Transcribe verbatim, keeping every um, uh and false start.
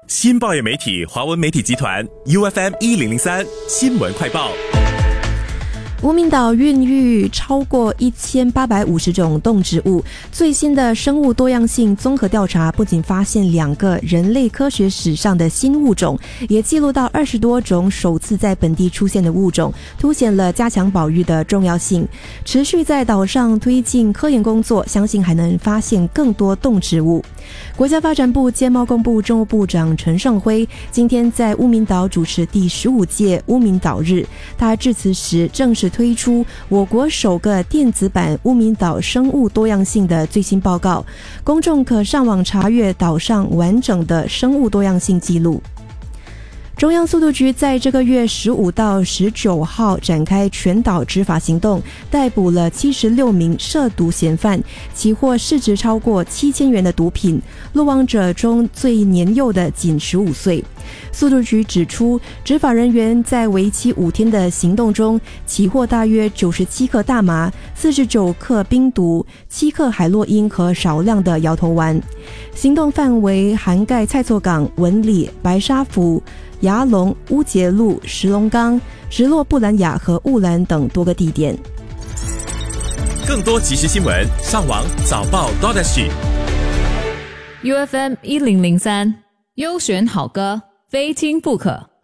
新报业媒体华文媒体集团 U F M 一零零三新闻快报。 乌敏岛孕育超过一千八百五十种动植物，最新的生物多样性综合调查不仅发现两个人类科学史上的新物种，也记录到二十多种首次在本地出现的物种，凸显了加强保育的重要性。持续在岛上推进科研工作，相信还能发现更多动植物。国家发展部经贸工部政务部长陈胜辉今天在乌敏岛主持第十五届乌敏岛日，他致辞时正式推出我国首个电子版乌敏岛生物多样性的最新报告，公众可上网查阅岛上完整的生物多样性记录。中央速度局在这个月十五到十九号展开全岛执法行动，逮捕了七十六名涉毒嫌犯，起获市值超过七千元的毒品，落网者中最年幼的仅十五岁。速度局指出，执法人员在为期五天的行动中，起获大约九十七克大麻、四十九克冰毒、七克海洛因和少量的摇头丸。行动范围涵盖蔡厝港、文里、白沙湖、牙龙、乌节路、石龙岗、直落布兰雅和雾兰等多个地点。 更多即时新闻，上网早报 .sg。 U F M 一零零三优选好歌，非听不可。